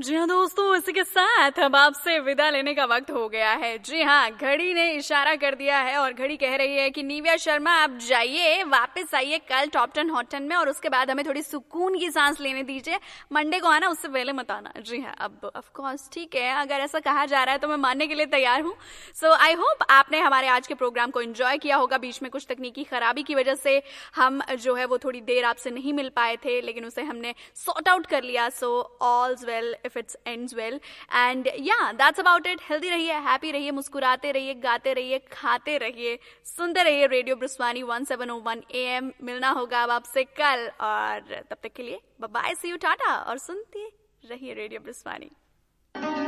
जी हाँ दोस्तों, इसी के साथ अब आपसे विदा लेने का वक्त हो गया है। जी हाँ, घड़ी ने इशारा कर दिया है और घड़ी कह रही है कि निव्या शर्मा आप जाइए, वापस आइए कल टॉप 10 हॉट 10 में, और उसके बाद हमें थोड़ी सुकून की सांस लेने दीजिए। मंडे को आना, उससे पहले मत आना। जी हाँ, अब ऑफ कोर्स ठीक है, अगर ऐसा कहा जा रहा है तो मैं मानने के लिए तैयार हूँ। सो आई होप आपने हमारे आज के प्रोग्राम को एंजॉय किया होगा। बीच में कुछ तकनीकी खराबी की वजह से हम जो है वो थोड़ी देर आपसे नहीं मिल पाए थे, लेकिन उसे हमने सॉर्ट आउट कर लिया। सो ऑल्स well if it's ends well, and या दैट्स अबाउट इट। हेल्दी रहिए, हैप्पी रहिए, मुस्कुराते रहिए, गाते रहिए, खाते रहिए, सुनते रहिए रेडियो ब्रिस्वानी 1701 AM। मिलना होगा अब आपसे कल, और तब तक के लिए bye bye, C you, Tata, और सुनते रहिए रेडियो ब्रिस्वानी।